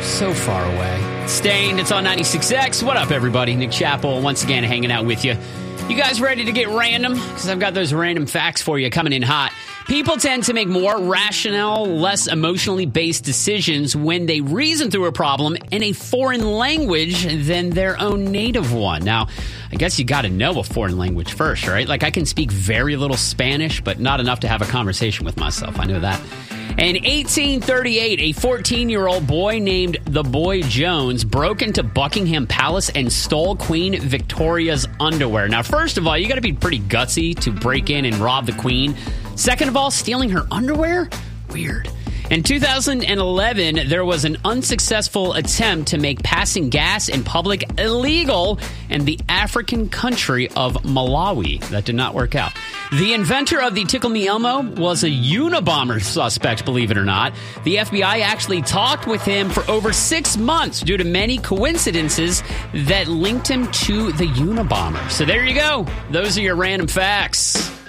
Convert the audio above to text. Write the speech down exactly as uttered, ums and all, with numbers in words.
So far away. Stained, it's on ninety-six X. What up, everybody? Nick Chappell once again hanging out with you. You guys ready to get random? Because I've got those random facts for you coming in hot. People tend to make more rational, less emotionally based decisions when they reason through a problem in a foreign language than their own native one. Now, I guess you got to know a foreign language first, right? Like, I can speak very little Spanish, but not enough to have a conversation with myself. I know that. In eighteen thirty-eight, a fourteen-year-old boy named the Boy Jones broke into Buckingham Palace and stole Queen Victoria's underwear. Now, first of all, you got to be pretty gutsy to break in and rob the Queen. Second of all, stealing her underwear? Weird. In two thousand eleven, there was an unsuccessful attempt to make passing gas in public illegal in the African country of Malawi. That did not work out. The inventor of the Tickle Me Elmo was a Unabomber suspect, believe it or not. The F B I actually talked with him for over six months due to many coincidences that linked him to the Unabomber. So there you go. Those are your random facts.